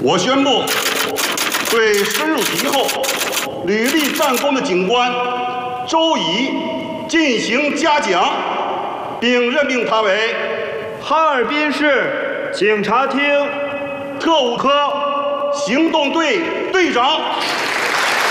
我宣布，对深入敌后、屡立战功的警官周乙进行嘉奖，并任命他为哈尔滨市警察厅特务科行动队队长。